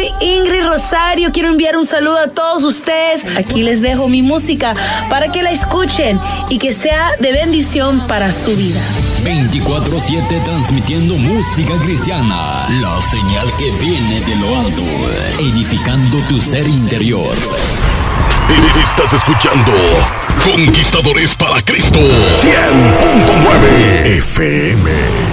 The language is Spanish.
soy Ingrid Rosario. Quiero enviar un saludo a todos ustedes. Aquí les dejo mi música para que la escuchen y que sea de bendición para su vida. 24/7 transmitiendo música cristiana. La señal que viene de lo alto, edificando tu ser interior. Estás escuchando Conquistadores para Cristo 100.9 FM.